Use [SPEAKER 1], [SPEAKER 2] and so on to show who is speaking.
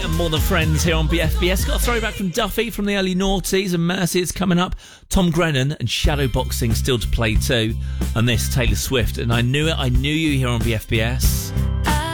[SPEAKER 1] and More Than Friends here on BFBS. Got a throwback from Duffy from the early noughties, and Mercy is coming up. Tom Grennan and Shadowboxing still to play too. And this, Taylor Swift. And I knew you here on BFBS.